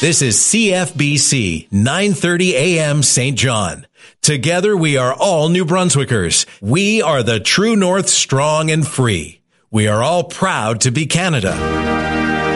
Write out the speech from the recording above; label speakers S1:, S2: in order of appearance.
S1: This is CFBC 930 AM St. John. Together we are all New Brunswickers. We are the True North, strong and free. We are all proud to be Canada.